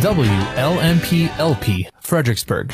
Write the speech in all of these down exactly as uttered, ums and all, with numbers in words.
W L M P L P, Fredericksburg.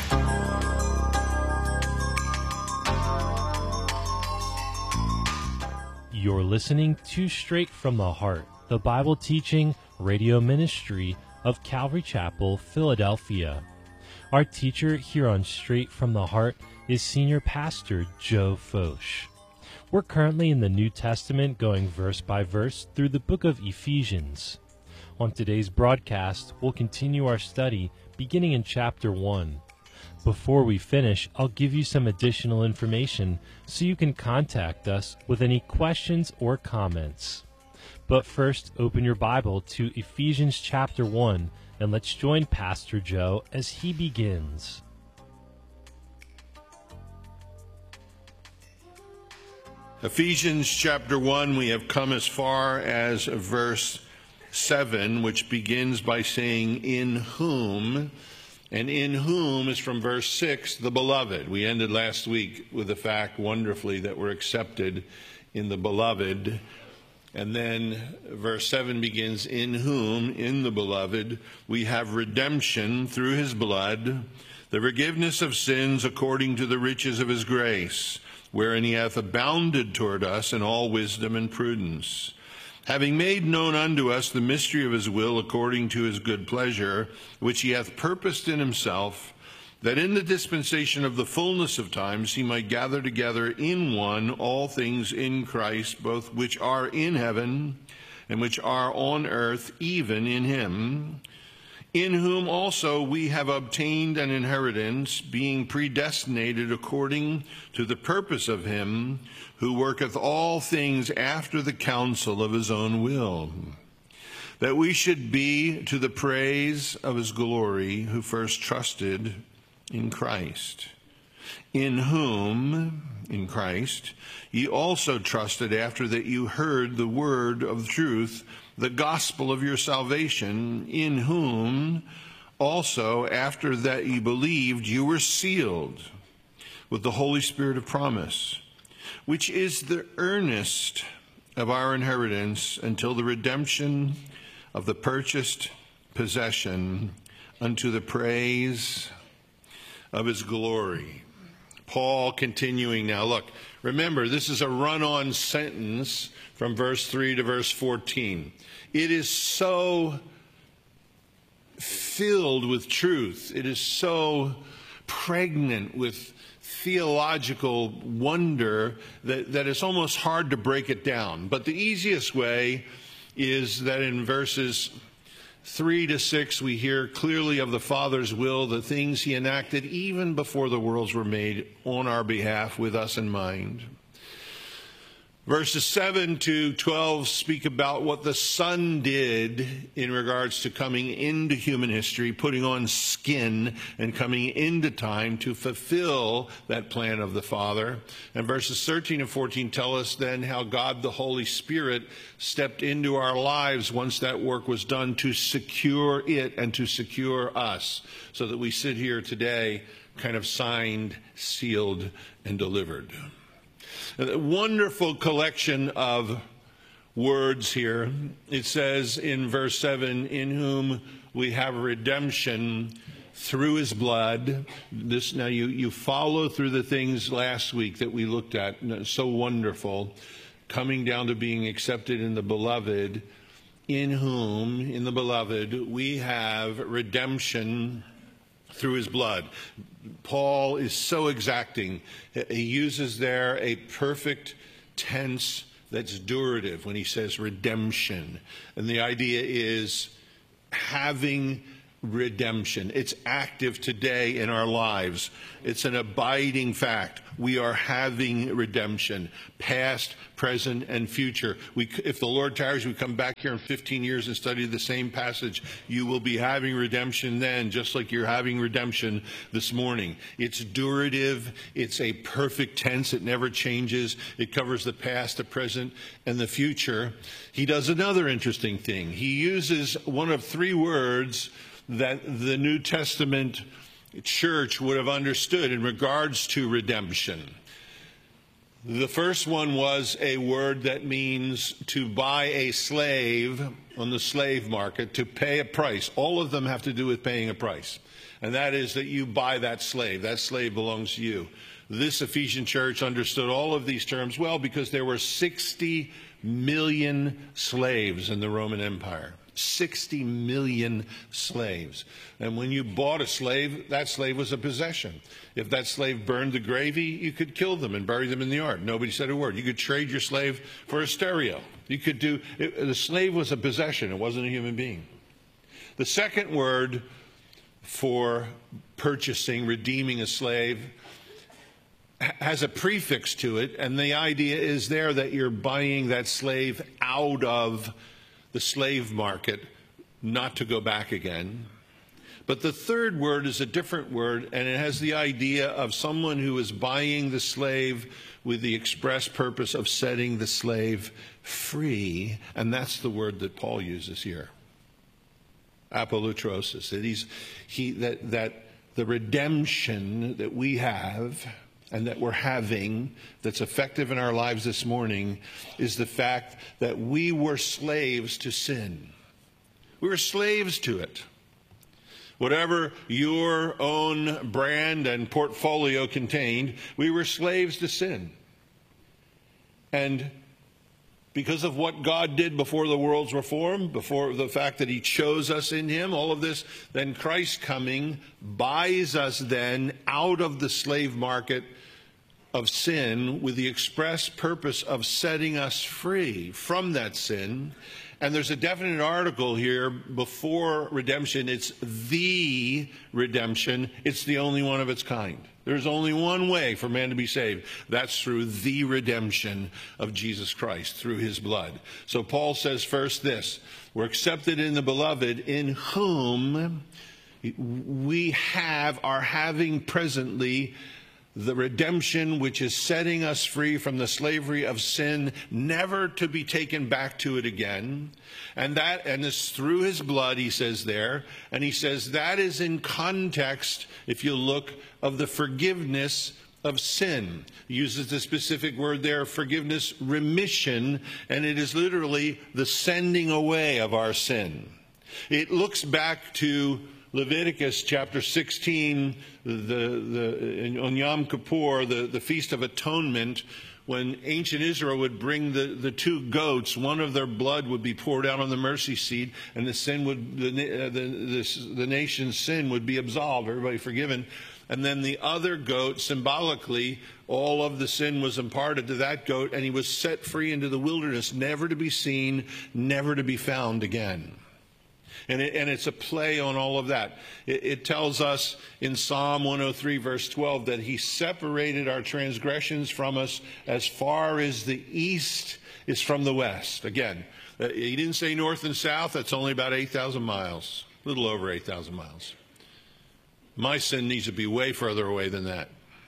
You're listening to Straight from the Heart, the Bible teaching radio ministry of Calvary Chapel, Philadelphia. Our teacher here on Straight from the Heart is Senior Pastor Joe Focht. We're currently in the New Testament, going verse by verse through the book of Ephesians. On today's broadcast, we'll continue our study beginning in chapter one. Before we finish, I'll give you some additional information so you can contact us with any questions or comments. But first, open your Bible to Ephesians chapter one, and let's join Pastor Joe as he begins. Ephesians chapter one, we have come as far as verse seven, which begins by saying, in whom, and in whom is from verse six, the beloved. We ended last week with the fact, wonderfully, that we're accepted in the beloved. And then verse seven begins, in whom, in the beloved, we have redemption through his blood, the forgiveness of sins according to the riches of his grace, wherein he hath abounded toward us in all wisdom and prudence, having made known unto us the mystery of his will according to his good pleasure, which he hath purposed in himself, that in the dispensation of the fullness of times he might gather together in one all things in Christ, both which are in heaven and which are on earth, even in him, in whom also we have obtained an inheritance, being predestinated according to the purpose of him who worketh all things after the counsel of his own will, that we should be to the praise of his glory, who first trusted in Christ, in whom, in Christ, ye also trusted after that you heard the word of truth, the gospel of your salvation, in whom also after that ye believed, you were sealed with the Holy Spirit of promise, which is the earnest of our inheritance until the redemption of the purchased possession, unto the praise of his glory. Paul continuing now. Look, remember, this is a run-on sentence from verse three to verse fourteen. It is so filled with truth. It is so pregnant with theological wonder that, that it's almost hard to break it down. But the easiest way is that in verses three to six, we hear clearly of the Father's will, the things he enacted even before the worlds were made on our behalf with us in mind. Verses seven to twelve speak about what the Son did in regards to coming into human history, putting on skin and coming into time to fulfill that plan of the Father. And verses thirteen and fourteen tell us then how God the Holy Spirit stepped into our lives once that work was done to secure it and to secure us, so that we sit here today kind of signed, sealed, and delivered. A wonderful collection of words here. It says in verse seven, in whom we have redemption through his blood. This, now you, you follow through the things last week that we looked at, so wonderful, coming down to being accepted in the beloved, in whom, in the beloved, we have redemption through his blood. Paul is so exacting. He uses there a perfect tense that's durative when he says redemption. And the idea is having redemption. It's active today in our lives. It's an abiding fact. We are having redemption, past, present, and future. We, if the Lord tarries, we come back here in fifteen years and study the same passage. You will be having redemption then, just like you're having redemption this morning. It's durative. It's a perfect tense. It never changes. It covers the past, the present, and the future. He does another interesting thing. He uses one of three words that the New Testament church would have understood in regards to redemption. The first one was a word that means to buy a slave on the slave market, to pay a price. All of them have to do with paying a price. And that is that you buy that slave. That slave belongs to you. This Ephesian church understood all of these terms well because there were sixty million slaves in the Roman Empire. sixty million slaves. And when you bought a slave, that slave was a possession. If that slave burned the gravy, you could kill them and bury them in the yard. Nobody said a word. You could trade your slave for a stereo. You could do, it, the slave was a possession. It wasn't a human being. The second word for purchasing, redeeming a slave has a prefix to it, and the idea is there that you're buying that slave out of the slave market, not to go back again. But the third word is a different word, and it has the idea of someone who is buying the slave with the express purpose of setting the slave free, and that's the word that Paul uses here. Apolutrosis. That he's, he, that, that the redemption that we have and that we're having, that's effective in our lives this morning, is the fact that we were slaves to sin. We were slaves to it. Whatever your own brand and portfolio contained, we were slaves to sin. And because of what God did before the worlds were formed, before the fact that he chose us in him, all of this, then Christ coming buys us then out of the slave market of sin with the express purpose of setting us free from that sin. And there's a definite article here before redemption. It's the redemption. It's the only one of its kind. There's only one way for man to be saved. That's through the redemption of Jesus Christ, through his blood. So Paul says first this: we're accepted in the beloved, in whom we have, are having presently, the redemption which is setting us free from the slavery of sin, never to be taken back to it again. And that, and it's through his blood, he says there. And he says that is in context, if you look, of the forgiveness of sin. He uses the specific word there, forgiveness, remission, and it is literally the sending away of our sin. It looks back to Leviticus chapter sixteen, the, the, on Yom Kippur, the, the Feast of Atonement, when ancient Israel would bring the, the two goats, one of their blood would be poured out on the mercy seat, and the sin would, the, the, the, the nation's sin would be absolved, everybody forgiven. And then the other goat, symbolically, all of the sin was imparted to that goat, and he was set free into the wilderness, never to be seen, never to be found again. And, it, and it's a play on all of that. It, it tells us in Psalm one oh three, verse twelve, that he separated our transgressions from us as far as the east is from the west. Again, uh, he didn't say north and south. That's only about eight thousand miles, a little over eight thousand miles. My sin needs to be way further away than that.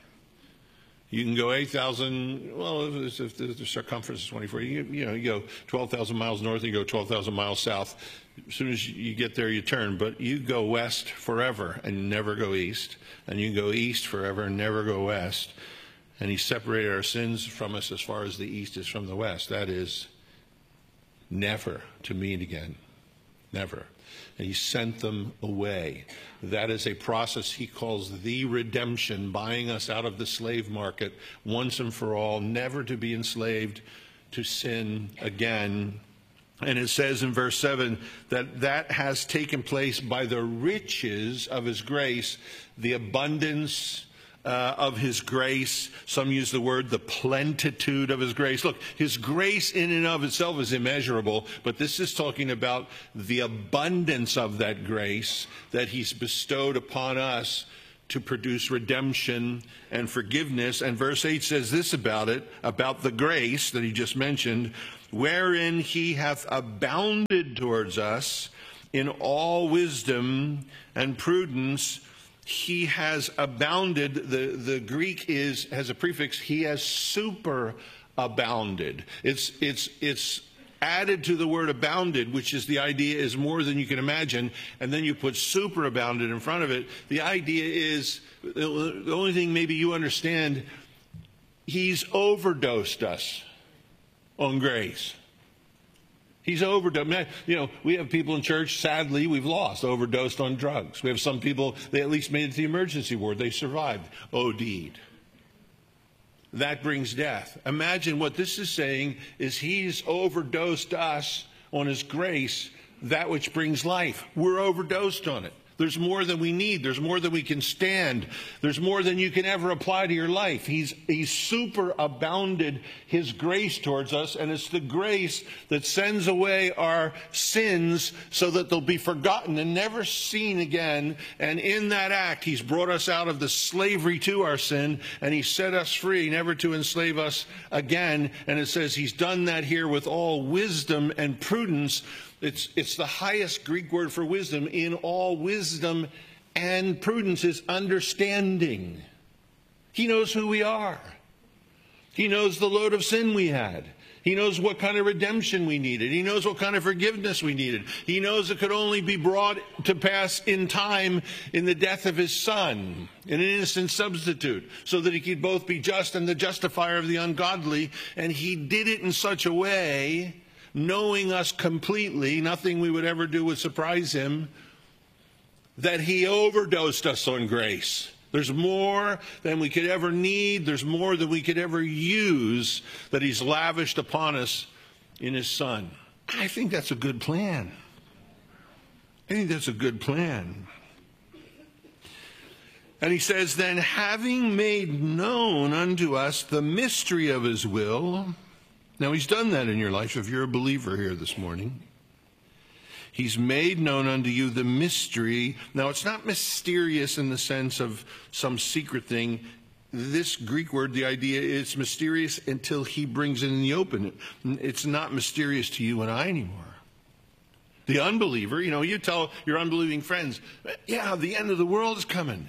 You can go eight thousand, well, if, if the circumference is twenty-four, you, you know, you go twelve thousand miles north, you go twelve thousand miles south. As soon as you get there, you turn. But you go west forever and never go east. And you go east forever and never go west. And he separated our sins from us as far as the east is from the west. That is never to meet again. Never. And he sent them away. That is a process he calls the redemption, buying us out of the slave market once and for all, never to be enslaved to sin again. And it says in verse seven that that has taken place by the riches of his grace, the abundance uh, of his grace. Some use the word the plenitude of his grace. Look, his grace in and of itself is immeasurable, but this is talking about the abundance of that grace that he's bestowed upon us to produce redemption and forgiveness. And verse eight says this about it, about the grace that he just mentioned: wherein he hath abounded towards us in all wisdom and prudence. He has abounded. The, the Greek is has a prefix. He has super abounded. It's, it's, it's added to the word abounded, which is the idea is more than you can imagine, and then you put super abounded in front of it. The idea is, the only thing maybe you understand, He's overdosed us on grace. He's overdosed. You know, we have people in church, sadly, we've lost, overdosed on drugs. We have some people, they at least made it to the emergency ward. They survived, OD'd. That brings death. Imagine what this is saying is he's overdosed us on his grace, that which brings life. We're overdosed on it. There's more than we need. There's more than we can stand. There's more than you can ever apply to your life. He's, he's superabounded his grace towards us, and it's the grace that sends away our sins so that they'll be forgotten and never seen again. And in that act, he's brought us out of the slavery to our sin, and he set us free, never to enslave us again. And it says he's done that here with all wisdom and prudence. It's, it's the highest Greek word for wisdom. In all wisdom and prudence is understanding. He knows who we are. He knows the load of sin we had. He knows what kind of redemption we needed. He knows what kind of forgiveness we needed. He knows it could only be brought to pass in time in the death of his Son, an innocent substitute, so that he could both be just and the justifier of the ungodly. And he did it in such a way, knowing us completely, nothing we would ever do would surprise him, that he overdosed us on grace. There's more than we could ever need. There's more than we could ever use that he's lavished upon us in his Son. I think that's a good plan. I think that's a good plan. And he says, then having made known unto us the mystery of his will. Now, he's done that in your life if you're a believer here this morning. He's made known unto you the mystery. Now, it's not mysterious in the sense of some secret thing. This Greek word, the idea is mysterious until he brings it in the open. It's not mysterious to you and I anymore. The unbeliever, you know, you tell your unbelieving friends, yeah, the end of the world is coming.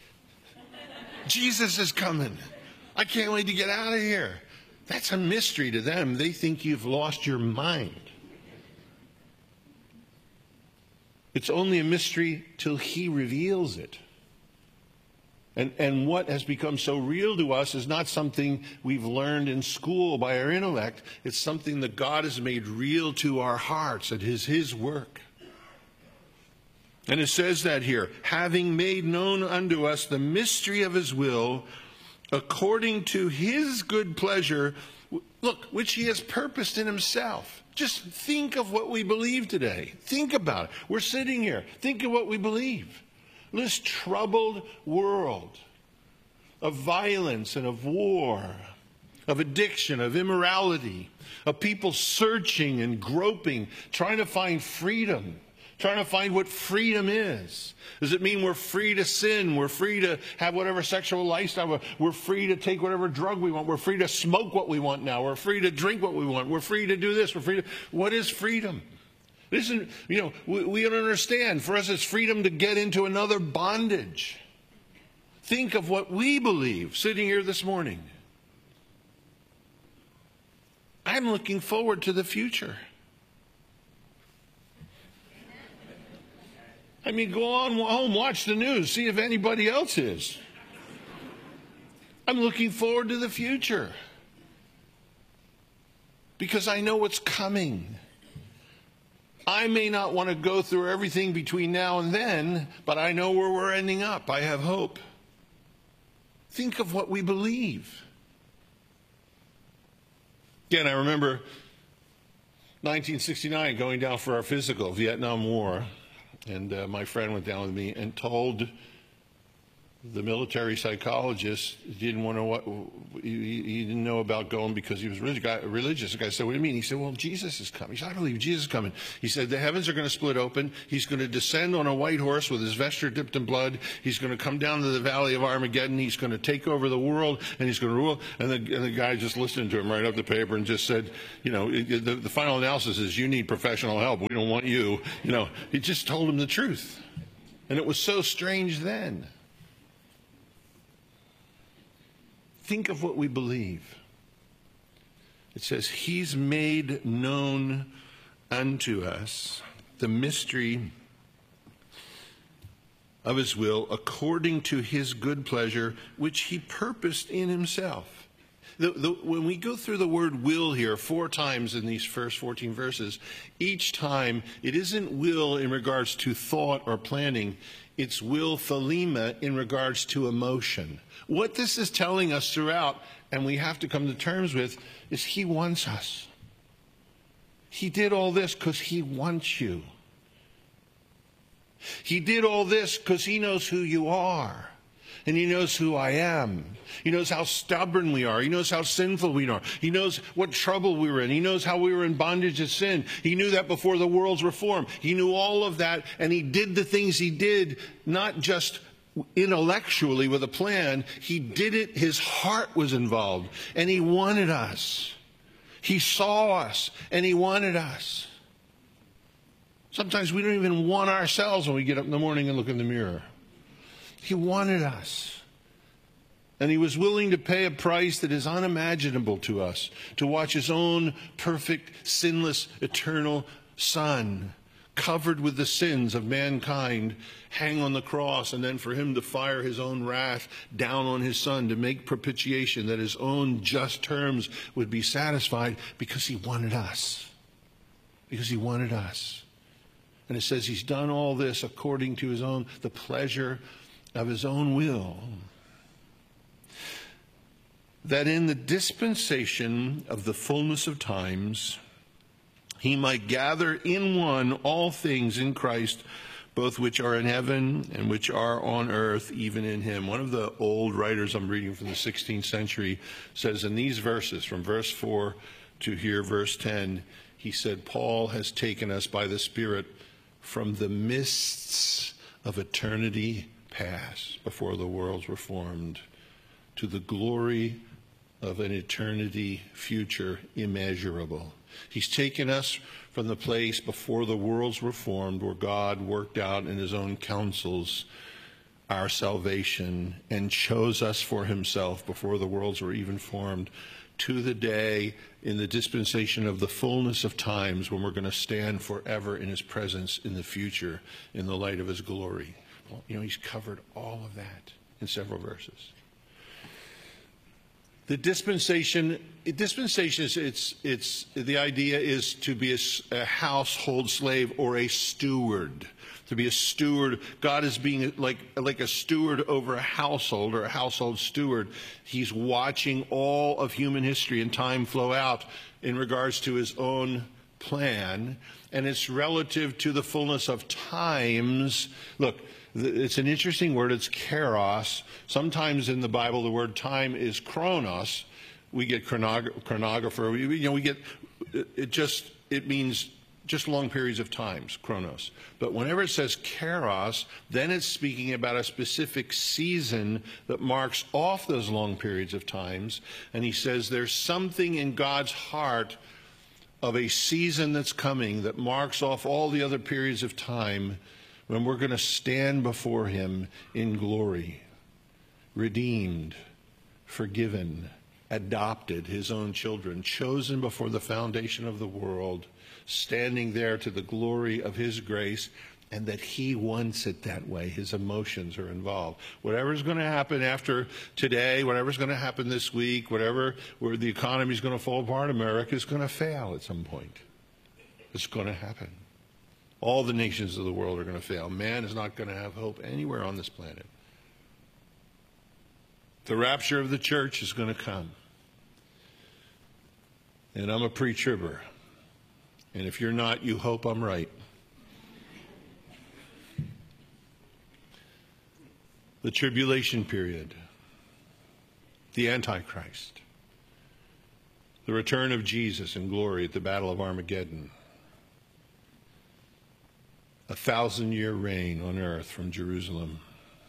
Jesus is coming. I can't wait to get out of here. That's a mystery to them. They think you've lost your mind. It's only a mystery till he reveals it. And, and what has become so real to us is not something we've learned in school by our intellect. It's something that God has made real to our hearts. It is his work. And it says that here, having made known unto us the mystery of his will, according to his good pleasure, look, which he has purposed in himself. Just think of what we believe today. Think about it. We're sitting here. Think of what we believe. This troubled world of violence and of war, of addiction, of immorality, of people searching and groping, trying to find freedom. Trying to find what freedom is. Does it mean we're free to sin? We're free to have whatever sexual lifestyle. We're free to take whatever drug we want. We're free to smoke what we want now. We're free to drink what we want. We're free to do this. We're free to... What is freedom? Listen, you know, we, we don't understand. For us, it's freedom to get into another bondage. Think of what we believe sitting here this morning. I'm looking forward to the future. I mean, go on home, watch the news, see if anybody else is. I'm looking forward to the future because I know what's coming. I may not want to go through everything between now and then, but I know where we're ending up. I have hope. Think of what we believe. Again, I remember nineteen sixty-nine going down for our physical, Vietnam War. And uh, my friend went down with me and told the military psychologist he didn't want to what he, he didn't know about going because he was religious. The guy said, "What do you mean?" He said, "Well, Jesus is coming." He said, "I believe Jesus is coming." He said, "The heavens are going to split open. He's going to descend on a white horse with his vesture dipped in blood. He's going to come down to the valley of Armageddon. He's going to take over the world and he's going to rule." And the, and the guy just listened to him right up the paper and just said, "You know, the, the final analysis is you need professional help. We don't want you." You know, he just told him the truth, and it was so strange then. Think of what we believe. It says, he's made known unto us the mystery of his will according to his good pleasure, which he purposed in himself. The, the, when we go through the word will here four times in these first fourteen verses, each time it isn't will in regards to thought or planning. It's will thelema in regards to emotion. What this is telling us throughout, and we have to come to terms with, is he wants us. He did all this because he wants you. He did all this because he knows who you are. And he knows who I am. He knows how stubborn we are. He knows how sinful we are. He knows what trouble we were in. He knows how we were in bondage of sin. He knew that before the worlds were formed. He knew all of that, and he did the things he did, not just intellectually with a plan. He did it. His heart was involved, and he wanted us. He saw us, and he wanted us. Sometimes we don't even want ourselves when we get up in the morning and look in the mirror. He wanted us. And he was willing to pay a price that is unimaginable to us, to watch his own perfect, sinless, eternal Son, covered with the sins of mankind, hang on the cross, and then for him to fire his own wrath down on his Son to make propitiation that his own just terms would be satisfied, because he wanted us. Because he wanted us. And it says he's done all this according to his own, the pleasure of his own will. That in the dispensation of the fullness of times, he might gather in one all things in Christ, both which are in heaven and which are on earth, even in him. One of the old writers I'm reading from the sixteenth century says in these verses, from verse four to here, verse ten, he said, Paul has taken us by the Spirit from the mists of eternity past, before the worlds were formed, to the glory of an eternity future immeasurable. He's taken us from the place before the worlds were formed, where God worked out in his own counsels our salvation and chose us for himself before the worlds were even formed, to the day in the dispensation of the fullness of times when we're going to stand forever in his presence in the future in the light of his glory. Well, you know, he's covered all of that in several verses. The dispensation, dispensation is, it's, it's, the idea is to be a, a household slave or a steward. To be a steward, God is being like, like a steward over a household, or a household steward. He's watching all of human history and time flow out in regards to his own plan, and it's relative to the fullness of times. Look, it's an interesting word. It's kairos. Sometimes in the Bible, the word time is chronos. We get chronog- chronographer. We, you know, we get it. Just it means just long periods of times, chronos. But whenever it says kairos, then it's speaking about a specific season that marks off those long periods of times. And he says there's something in God's heart of a season that's coming that marks off all the other periods of time, when we're going to stand before him in glory, redeemed, forgiven, adopted, his own children, chosen before the foundation of the world, standing there to the glory of his grace, and that he wants it that way. His emotions are involved. Whatever's going to happen after today, whatever's going to happen this week, whatever, where the economy's going to fall apart, America's going to fail at some point. It's going to happen. All the nations of the world are going to fail. Man is not going to have hope anywhere on this planet. The rapture of the church is going to come. And I'm a pre-tribber. And if you're not, you hope I'm right. The tribulation period. The Antichrist. The return of Jesus in glory at the Battle of Armageddon. A thousand-year reign on earth from Jerusalem.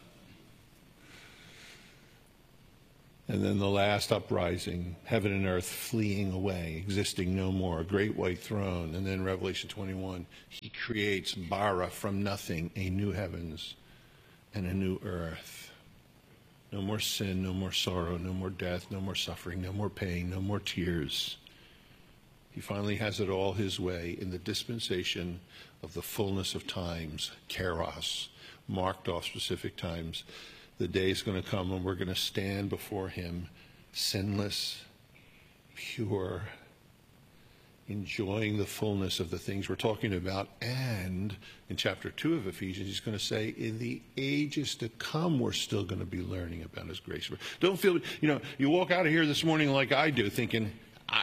And then the last uprising, heaven and earth fleeing away, existing no more, a great white throne. And then Revelation twenty-one, he creates bara, from nothing, a new heavens and a new earth. No more sin, no more sorrow, no more death, no more suffering, no more pain, no more tears. He finally has it all his way in the dispensation of the fullness of times, kairos, marked off specific times. The day is going to come when we're going to stand before him, sinless, pure, enjoying the fullness of the things we're talking about. And in chapter two of Ephesians, he's going to say, in the ages to come, we're still going to be learning about his grace. Don't feel, you know, you walk out of here this morning like I do, thinking, I,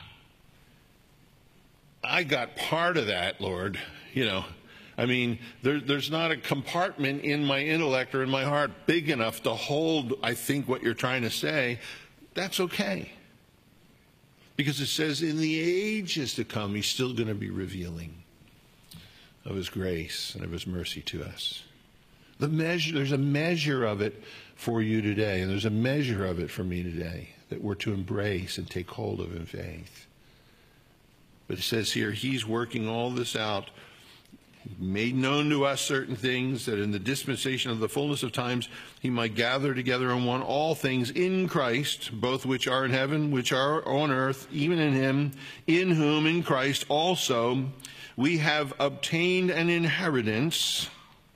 I got part of that, Lord. You know, I mean, there, there's not a compartment in my intellect or in my heart big enough to hold, I think, what you're trying to say. That's okay. Because it says in the ages to come, he's still going to be revealing of his grace and of his mercy to us. The measure, there's a measure of it for you today, and there's a measure of it for me today that we're to embrace and take hold of in faith. But it says here, he's working all this out. He made known to us certain things, that in the dispensation of the fullness of times he might gather together in one all things in Christ, both which are in heaven, which are on earth, even in him, in whom, in Christ also, we have obtained an inheritance,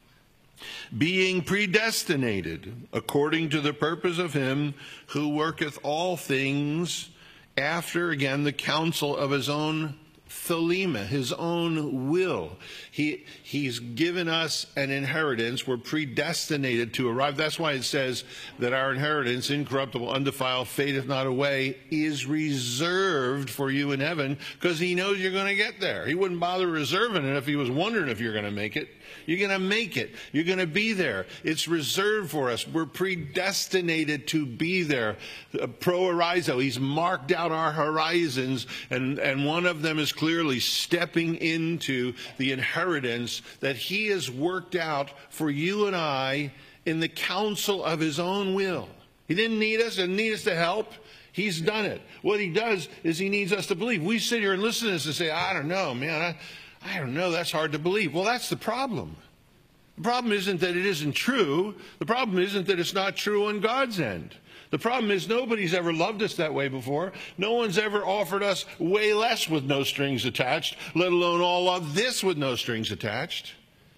being predestinated according to the purpose of him who worketh all things after, again, the counsel of his own thelema, his own will. He, he's given us an inheritance. We're predestinated to arrive. That's why it says that our inheritance, incorruptible, undefiled, fadeth not away, is reserved for you in heaven, because he knows you're going to get there. He wouldn't bother reserving it if he was wondering if you're going to make it. You're going to make it. You're going to be there. It's reserved for us. We're predestinated to be there. Uh, pro horizo, he's marked out our horizons, and, and one of them is clearly stepping into the inheritance that he has worked out for you and I in the counsel of his own will. He didn't need us and need us to help. He's done it. What he does is he needs us to believe. We sit here and listen to this and say, I don't know, man. I, I don't know. That's hard to believe. Well, that's the problem. The problem isn't that it isn't true. The problem isn't that it's not true on God's end. The problem is nobody's ever loved us that way before. No one's ever offered us way less with no strings attached, let alone all of this with no strings attached.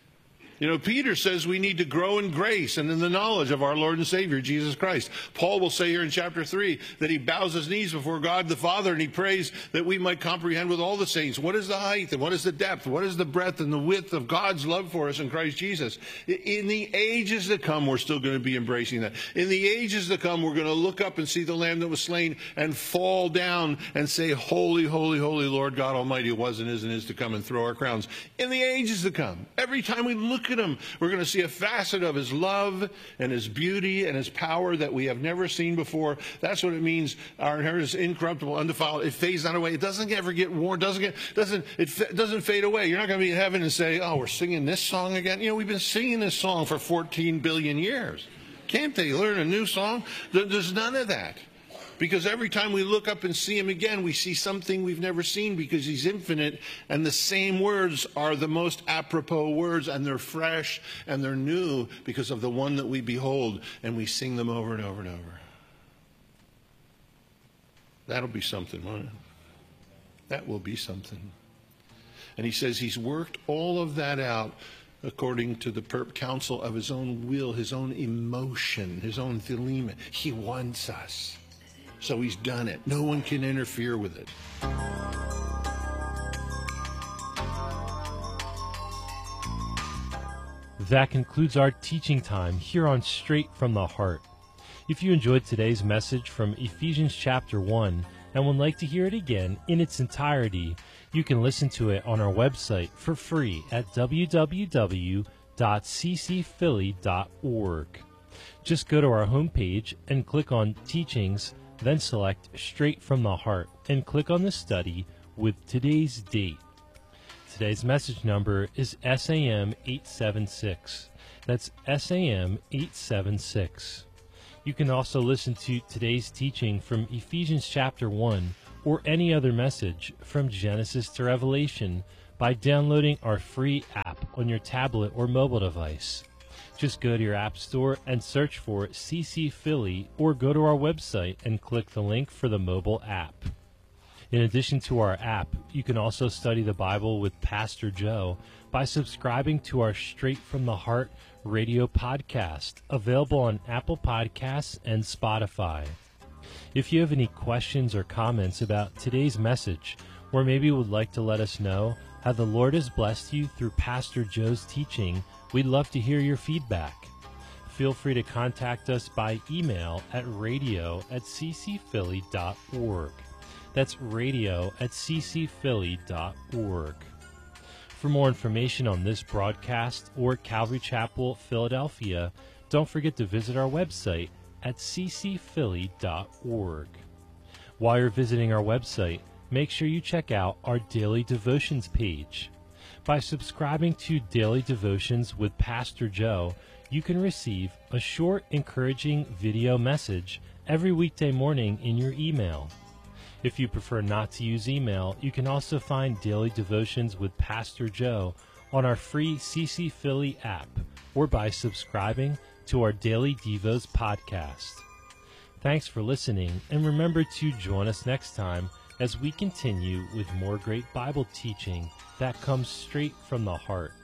You know, Peter says we need to grow in grace and in the knowledge of our Lord and Savior, Jesus Christ. Paul will say here in chapter three that he bows his knees before God the Father and he prays that we might comprehend with all the saints what is the height and what is the depth, what is the breadth and the width of God's love for us in Christ Jesus. In the ages to come, we're still going to be embracing that. In the ages to come, we're going to look up and see the Lamb that was slain and fall down and say, holy, holy, holy Lord God Almighty, who was and is and is to come, and throw our crowns. In the ages to come, every time we look at him, we're going to see a facet of his love and his beauty and his power that we have never seen before. That's what it means. Our inheritance is incorruptible, undefiled. It fades not away. It doesn't ever get worn. Doesn't get doesn't it f- doesn't fade away. You're not going to be in heaven and say, "Oh, we're singing this song again." You know, we've been singing this song for fourteen billion years. Can't they learn a new song? There's none of that. Because every time we look up and see him again, we see something we've never seen, because he's infinite, and the same words are the most apropos words, and they're fresh and they're new because of the one that we behold, and we sing them over and over and over. That'll be something, won't it? That will be something. And he says he's worked all of that out according to the per- counsel of his own will, his own emotion, his own thelema. He wants us. So he's done it. No one can interfere with it. That concludes our teaching time here on Straight from the Heart. If you enjoyed today's message from Ephesians chapter one and would like to hear it again in its entirety, you can listen to it on our website for free at w w w dot c c philly dot org. Just go to our homepage and click on Teachings, then select Straight from the Heart and click on the study with today's date. Today's message number is S A M eight seven six. That's S A M eight seven six. You can also listen to today's teaching from Ephesians chapter one or any other message from Genesis to Revelation by downloading our free app on your tablet or mobile device. Just go to your app store and search for C C Philly, or go to our website and click the link for the mobile app. In addition to our app, you can also study the Bible with Pastor Joe by subscribing to our Straight from the Heart radio podcast, available on Apple Podcasts and Spotify. If you have any questions or comments about today's message, or maybe would like to let us know how the Lord has blessed you through Pastor Joe's teaching, we'd love to hear your feedback. Feel free to contact us by email at radio at c c philly dot org. That's radio at c c philly dot org. For more information on this broadcast or Calvary Chapel, Philadelphia, don't forget to visit our website at c c philly dot org. While you're visiting our website, make sure you check out our Daily Devotions page. By subscribing to Daily Devotions with Pastor Joe, you can receive a short, encouraging video message every weekday morning in your email. If you prefer not to use email, you can also find Daily Devotions with Pastor Joe on our free C C Philly app or by subscribing to our Daily Devos podcast. Thanks for listening, and remember to join us next time as we continue with more great Bible teaching that comes straight from the heart.